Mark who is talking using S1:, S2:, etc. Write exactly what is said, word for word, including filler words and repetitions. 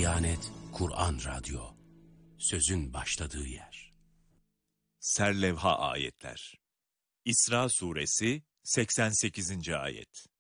S1: Diyanet Kur'an Radyo, sözün başladığı yer.
S2: Serlevha ayetler. İsra suresi seksen sekizinci ayet.